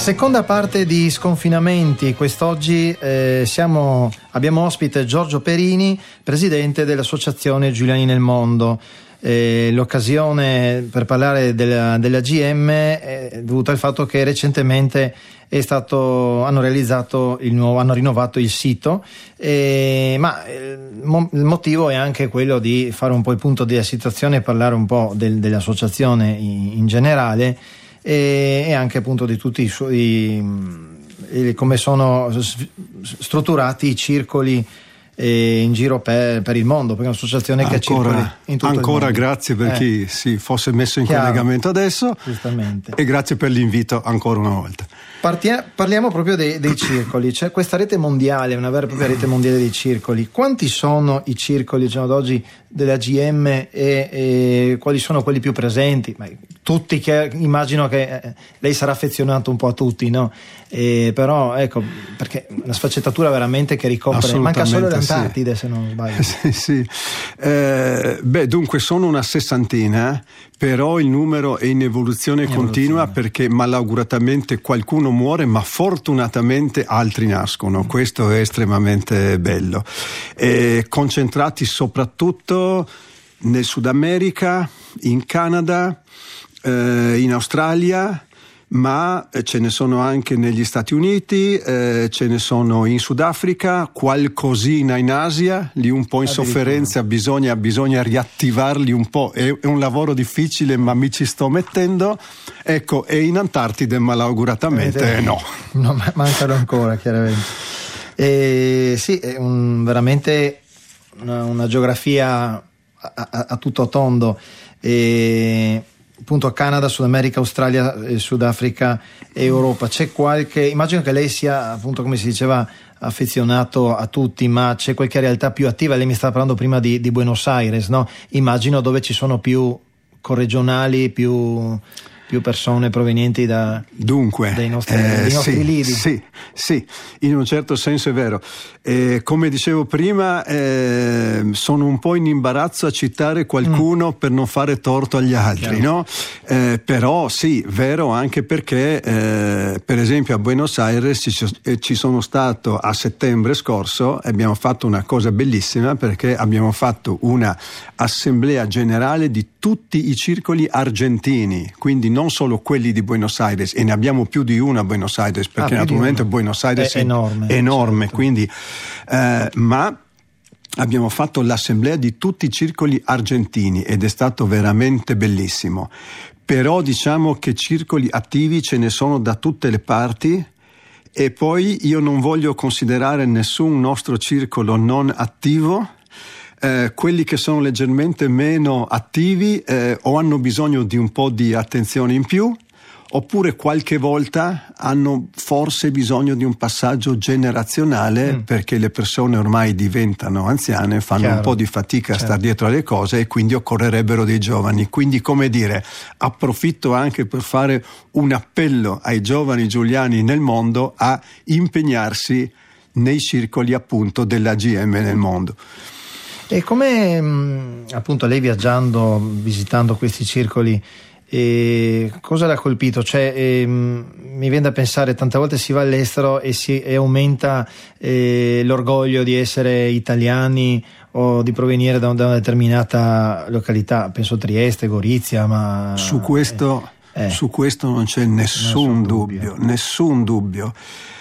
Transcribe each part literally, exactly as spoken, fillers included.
Seconda parte di Sconfinamenti. Quest'oggi eh, siamo, abbiamo ospite Giorgio Perini, presidente dell'Associazione Giuliani nel Mondo. Eh, l'occasione per parlare della, della G M è dovuta al fatto che recentemente è stato, hanno realizzato il nuovo, hanno rinnovato il sito, eh, ma eh, mo, il motivo è anche quello di fare un po' il punto della situazione e parlare un po' del, dell'associazione in, in generale, e, e anche appunto di tutti i suoi, i, come sono strutturati i circoli e in giro per, per il mondo, perché è un'associazione che ancora, circola in tutto ancora il mondo. Grazie per eh. chi si fosse messo in Chiaro. collegamento adesso, Giustamente. E grazie per l'invito ancora una volta. Partia, parliamo proprio dei, dei circoli. C'è questa rete mondiale, una vera e propria rete mondiale dei circoli. Quanti sono i circoli, diciamo, d'oggi della G M e, e quali sono quelli più presenti? Ma tutti, che immagino che eh, lei sarà affezionato un po' a tutti, no? E, però ecco, perché una sfaccettatura veramente che ricopre, manca solo l'Antartide, sì. se non sbaglio. Sì, sì. Eh, beh, dunque sono una sessantina, però il numero è in evoluzione In continua evoluzione. Perché malauguratamente qualcuno muore, ma fortunatamente altri nascono. Questo è estremamente bello. Eh, concentrati soprattutto nel Sud America, in Canada, eh, in Australia, ma ce ne sono anche negli Stati Uniti, eh, ce ne sono in Sudafrica, qualcosina in Asia, lì un po' in sofferenza, bisogna, bisogna riattivarli un po', è, è un lavoro difficile ma mi ci sto mettendo, ecco, e in Antartide malauguratamente eh, no. No, mancano ancora chiaramente. E, sì, è un, veramente una, una geografia a, a, a tutto tondo. E appunto Canada, Sud America, Australia, Sudafrica e Europa. C'è qualche, immagino che lei sia, appunto, come si diceva, affezionato a tutti, ma c'è qualche realtà più attiva? Lei mi stava parlando prima di, di Buenos Aires, no? Immagino dove ci sono più corregionali, più più persone provenienti da, Dunque, dai nostri, eh, dai nostri sì, lidi. Sì, sì, in un certo senso è vero. Eh, come dicevo prima, eh, sono un po' in imbarazzo a citare qualcuno mm. per non fare torto agli altri, no? Eh, però sì, vero, anche perché eh, per esempio a Buenos Aires ci, eh, ci sono stato a settembre scorso e abbiamo fatto una cosa bellissima, perché abbiamo fatto una assemblea generale di tutti i circoli argentini, quindi non solo quelli di Buenos Aires, e ne abbiamo più di una a Buenos Aires, perché ah, naturalmente Buenos Aires è, è enorme, enorme certo. quindi, eh, ma abbiamo fatto l'assemblea di tutti i circoli argentini ed è stato veramente bellissimo. Però diciamo che circoli attivi ce ne sono da tutte le parti, e poi io non voglio considerare nessun nostro circolo non attivo. Eh, quelli che sono leggermente meno attivi eh, o hanno bisogno di un po' di attenzione in più, oppure qualche volta hanno forse bisogno di un passaggio generazionale, mm. perché le persone ormai diventano anziane, fanno Chiaro. un po' di fatica a certo. star dietro alle cose, e quindi occorrerebbero dei giovani. Quindi, come dire, approfitto anche per fare un appello ai giovani giuliani nel mondo a impegnarsi nei circoli appunto della G M nel mondo. E come appunto lei viaggiando, visitando questi circoli, e cosa l'ha colpito? Cioè, eh, mi viene da pensare, tante volte si va all'estero e, si, e aumenta eh, l'orgoglio di essere italiani o di provenire da, da una determinata località, penso Trieste, Gorizia, ma su questo, eh, su questo non c'è nessun, nessun dubbio, dubbio, nessun dubbio.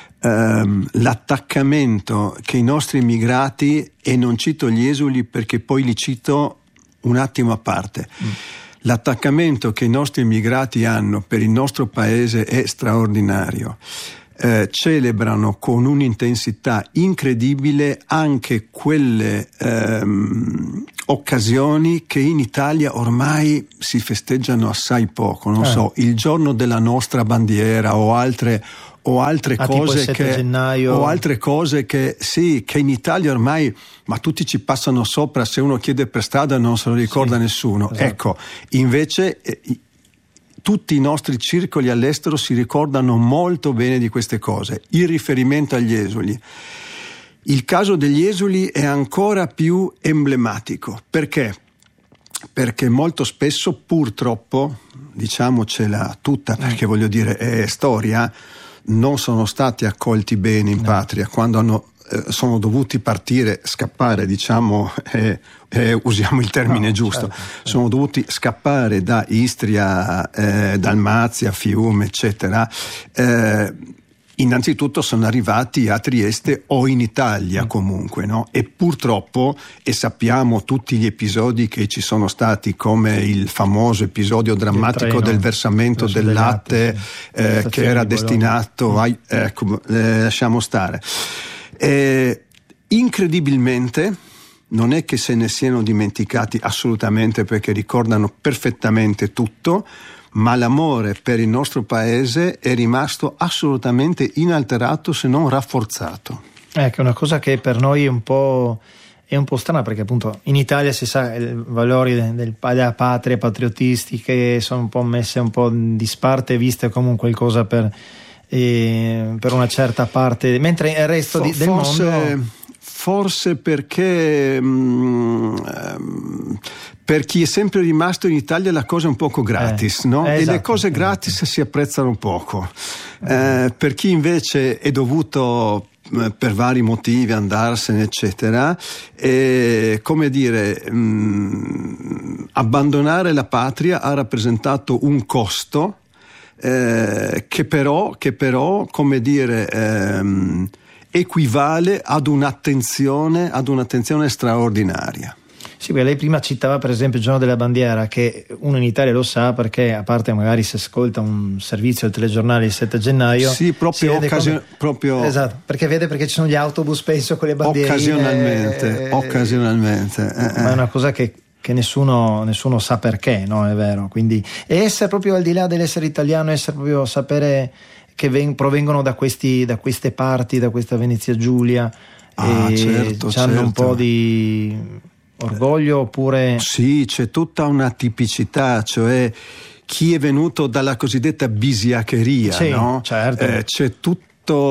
Um, l'attaccamento che i nostri immigrati, e non cito gli esuli perché poi li cito un attimo a parte, mm. l'attaccamento che i nostri immigrati hanno per il nostro paese è straordinario. Eh, celebrano con un'intensità incredibile anche quelle ehm, occasioni che in Italia ormai si festeggiano assai poco, non eh. so, il giorno della nostra bandiera o altre o altre ah, cose che gennaio. o altre cose che sì, che in Italia ormai, ma tutti ci passano sopra, se uno chiede per strada non se lo ricorda sì, nessuno. Esatto. Ecco, invece eh, tutti i nostri circoli all'estero si ricordano molto bene di queste cose. Il riferimento agli esuli. Il caso degli esuli è ancora più emblematico. Perché? Perché molto spesso, purtroppo, diciamocela tutta, perché voglio dire è storia, non sono stati accolti bene in no. patria, quando hanno sono dovuti partire, scappare, diciamo, eh, eh, usiamo il termine no, giusto, certo, certo. sono dovuti scappare da Istria, eh, Dalmazia, Fiume, eccetera. Eh, innanzitutto sono arrivati a Trieste o in Italia comunque, no? E purtroppo, e sappiamo tutti gli episodi che ci sono stati, come il famoso episodio drammatico del versamento del latte, latte sì. eh, che era destinato a... Ecco, eh, lasciamo stare. Eh, incredibilmente non è che se ne siano dimenticati assolutamente, perché ricordano perfettamente tutto, ma l'amore per il nostro paese è rimasto assolutamente inalterato, se non rafforzato. Ecco, è una cosa che per noi è un po' è un po' strana, perché appunto in Italia si sa i valori del, della patria, patriottistiche, sono un po' messe un po' in disparte, viste come un qualcosa per E per una certa parte, mentre il resto di, del forse, mondo forse perché mh, per chi è sempre rimasto in Italia la cosa è un poco gratis, eh, no? Eh, e esatto, le cose gratis esatto. si apprezzano poco. Eh, per chi invece è dovuto per vari motivi andarsene, eccetera, e, come dire, mh, abbandonare la patria ha rappresentato un costo. Eh, che però, che però, come dire, ehm, equivale ad un'attenzione, ad un'attenzione straordinaria. Sì, perché lei prima citava per esempio il giorno della bandiera, che uno in Italia lo sa perché, a parte magari se ascolta un servizio del telegiornale il sette gennaio, sì, proprio, occasio- come... proprio esatto, perché vede perché ci sono gli autobus penso con le bandiere occasionalmente, eh, occasionalmente eh, ma è una cosa che che nessuno, nessuno sa perché, no? È vero. Quindi, e essere proprio al di là dell'essere italiano, essere proprio sapere che ven- provengono da questi, da queste parti, da questa Venezia Giulia, ah, e certo, hanno certo. un po' di orgoglio, oppure sì, c'è tutta una tipicità, cioè chi è venuto dalla cosiddetta bisiacheria, sì, no? Certo. Eh, c'è tutto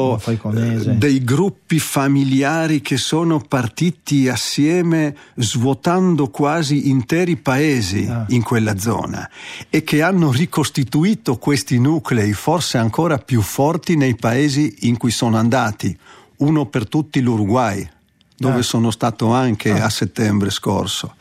dei gruppi familiari che sono partiti assieme svuotando quasi interi paesi ah. in quella zona, e che hanno ricostituito questi nuclei forse ancora più forti nei paesi in cui sono andati. Uno per tutti, l'Uruguay, dove ah. sono stato anche ah. a settembre scorso.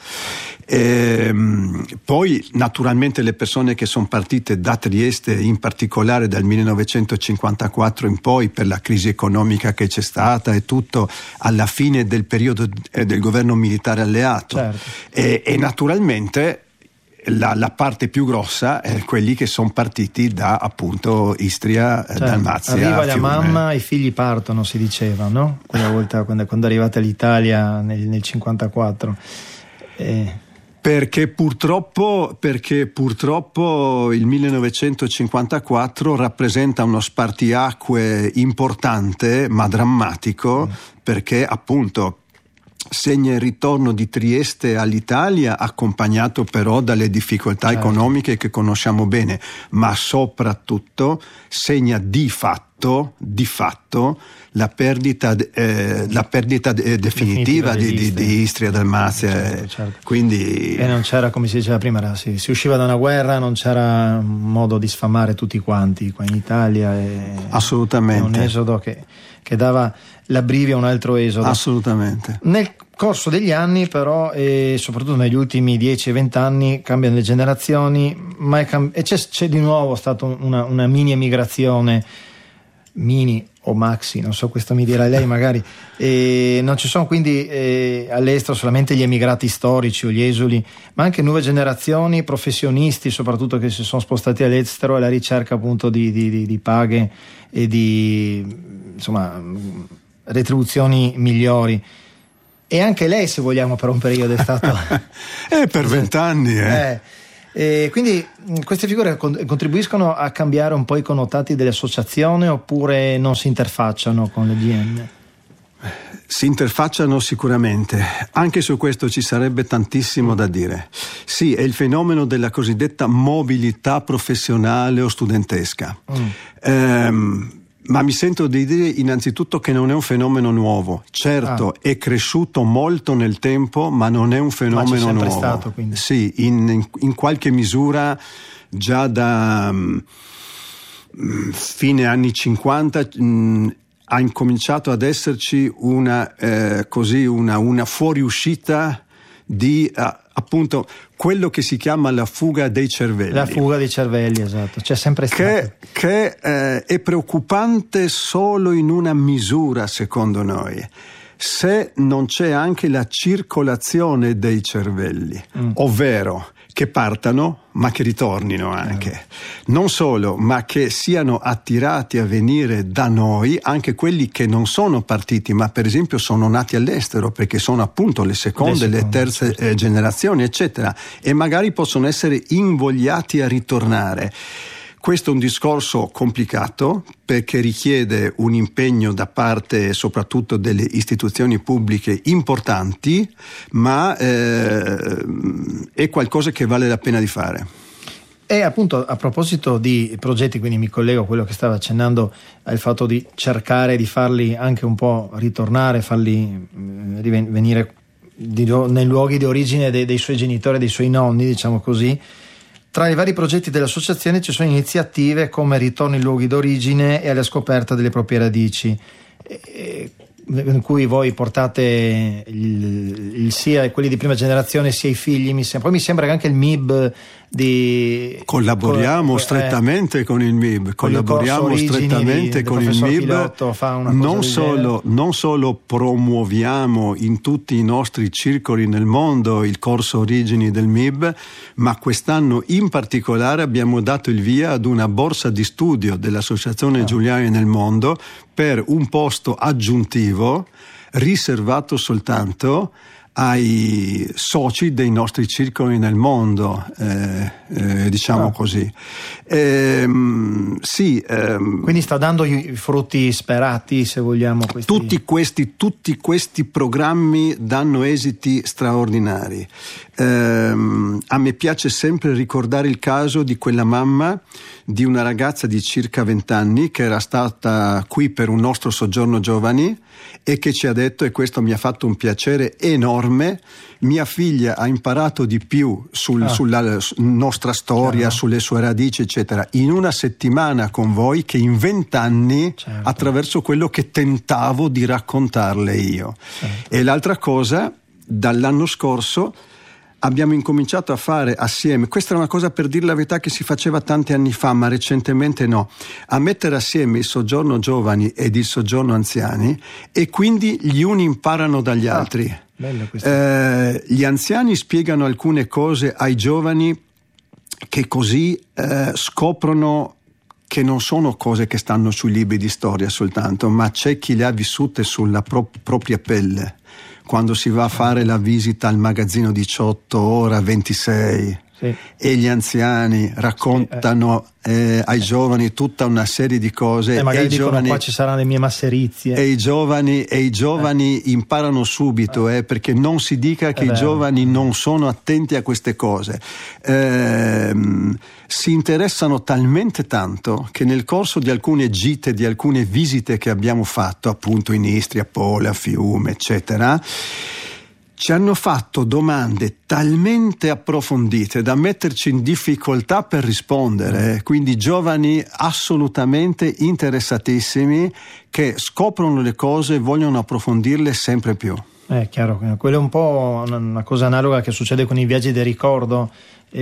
E, poi naturalmente le persone che sono partite da Trieste, in particolare dal millenovecentocinquantaquattro in poi, per la crisi economica che c'è stata e tutto, alla fine del periodo del governo militare alleato, certo. e, e naturalmente la, la parte più grossa è quelli che sono partiti da appunto Istria, certo. Dalmazia, arriva la Fiume. mamma, i figli partono, si diceva, no? Quella volta quando, quando è arrivata l'Italia nel, nel cinquantaquattro. E... Perché purtroppo, perché purtroppo il millenovecentocinquantaquattro rappresenta uno spartiacque importante ma drammatico, mm. perché appunto segna il ritorno di Trieste all'Italia, accompagnato però dalle difficoltà certo. economiche che conosciamo bene, ma soprattutto segna di fatto, di fatto la perdita, eh, la perdita eh, definitiva, definitiva di, di, di Istria, Dalmazia, certo, certo. Quindi e non c'era, come si diceva prima, era, si, si usciva da una guerra, non c'era modo di sfamare tutti quanti qua in Italia, e assolutamente un esodo che, che dava l'abbrivio a un altro esodo. Assolutamente. Nel corso degli anni però, e soprattutto negli ultimi dieci venti anni, cambiano le generazioni, ma è cam- e c'è, c'è di nuovo stata una, una mini emigrazione, mini o maxi, non so, questo mi dirà lei magari, e non ci sono quindi eh, all'estero solamente gli emigrati storici o gli esuli, ma anche nuove generazioni, professionisti soprattutto, che si sono spostati all'estero alla ricerca appunto di, di, di, di paghe e di, insomma, retribuzioni migliori. E anche lei, se vogliamo, per un periodo è stato eh, per vent'anni eh. eh. E quindi queste figure contribuiscono a cambiare un po' i connotati dell'associazione, oppure non si interfacciano con le G M? Si interfacciano sicuramente, anche su questo ci sarebbe tantissimo da dire. Sì, è il fenomeno della cosiddetta mobilità professionale o studentesca. Mm. Ehm, ma mi sento di dire innanzitutto che non è un fenomeno nuovo. Certo, ah. è cresciuto molto nel tempo, ma non è un fenomeno ma c'è sempre nuovo. Stato, quindi. Sì, in, in, in qualche misura già da, fine anni cinquanta mh, ha incominciato ad esserci una, eh, così una, una fuoriuscita di uh, appunto quello che si chiama la fuga dei cervelli. La fuga dei cervelli, esatto, c'è sempre stato. Che, che eh, è preoccupante solo in una misura, secondo noi, se non c'è anche la circolazione dei cervelli, mm. ovvero che partano ma che ritornino anche, mm. non solo, ma che siano attirati a venire da noi anche quelli che non sono partiti, ma per esempio sono nati all'estero, perché sono appunto le seconde, le, seconde, le terze certo. eh, generazioni, eccetera, e magari possono essere invogliati a ritornare. Questo è un discorso complicato perché richiede un impegno da parte soprattutto delle istituzioni pubbliche importanti, ma eh, è qualcosa che vale la pena di fare. E appunto a proposito di progetti, quindi mi collego a quello che stava accennando, al fatto di cercare di farli anche un po' ritornare, farli venire nei luoghi di origine dei, dei suoi genitori, dei suoi nonni, diciamo così. Tra i vari progetti dell'associazione ci sono iniziative come Ritorno ai luoghi d'origine e alla scoperta delle proprie radici, in cui voi portate il, il sia quelli di prima generazione sia i figli. Mi sembra. Poi mi sembra che anche il M I B di collaboriamo con, strettamente eh, con il M I B collaboriamo strettamente di, con il M I B fa una non solo non solo promuoviamo in tutti i nostri circoli nel mondo il corso Origini del M I B, ma quest'anno in particolare abbiamo dato il via ad una borsa di studio dell'Associazione ah. Giuliani nel mondo per un posto aggiuntivo riservato soltanto ai soci dei nostri circoli nel mondo, eh, eh, diciamo ah. così. Ehm, sì, ehm, quindi sta dando i frutti sperati, se vogliamo. Questi... Tutti questi, tutti questi programmi danno esiti straordinari. Ehm, a me piace sempre ricordare il caso di quella mamma di una ragazza di circa vent'anni che era stata qui per un nostro soggiorno giovani e che ci ha detto, e questo mi ha fatto un piacere enorme, mia figlia ha imparato di più sul, ah. sulla nostra storia, certo. sulle sue radici eccetera, in una settimana con voi che in vent'anni certo. attraverso quello che tentavo di raccontarle io. Certo. E l'altra cosa, dall'anno scorso abbiamo incominciato a fare assieme, questa è una cosa per dir la verità che si faceva tanti anni fa ma recentemente no, a mettere assieme il soggiorno giovani ed il soggiorno anziani, e quindi gli uni imparano dagli ah, altri. Eh, gli anziani spiegano alcune cose ai giovani che così eh, scoprono che non sono cose che stanno sui libri di storia soltanto, ma c'è chi le ha vissute sulla pro- propria pelle. Quando si va a fare la visita al magazzino diciotto, ora ventisei, sì. e gli anziani raccontano sì, eh. Eh, ai giovani tutta una serie di cose, e magari e i dicono giovani, qua ci saranno le mie masserizie, e i giovani, e i giovani eh. imparano subito, eh, perché non si dica che i giovani non sono attenti a queste cose. Eh, si interessano talmente tanto che nel corso di alcune gite, di alcune visite che abbiamo fatto appunto in Istria, Pola, Fiume eccetera, ci hanno fatto domande talmente approfondite da metterci in difficoltà per rispondere, quindi giovani assolutamente interessatissimi che scoprono le cose e vogliono approfondirle sempre più. È chiaro, quello è un po' una cosa analoga che succede con i viaggi del ricordo,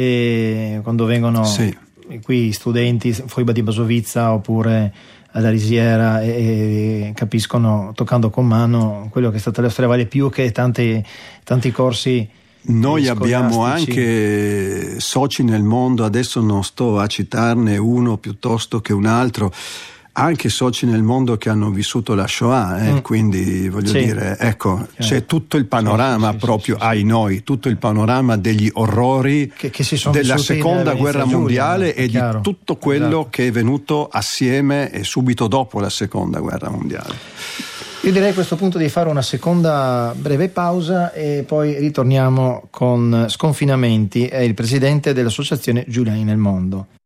e quando vengono sì. qui studenti, Foiba di Basovizza oppure alla Risiera, e, e capiscono toccando con mano quello che è stata la storia, vale più che tanti, tanti corsi. Noi abbiamo anche soci nel mondo, adesso non sto a citarne uno piuttosto che un altro, anche soci nel mondo che hanno vissuto la Shoah, eh? mm. quindi voglio sì. dire, ecco, c'è tutto il panorama sì, sì, proprio sì, sì, ai noi, tutto il panorama degli orrori che, che si sono della seconda guerra mondiale e chiaro. di tutto quello esatto. che è venuto assieme e subito dopo la seconda guerra mondiale. Io direi a questo punto di fare una seconda breve pausa e poi ritorniamo con Sconfinamenti, è il presidente dell'Associazione Giuliani nel mondo.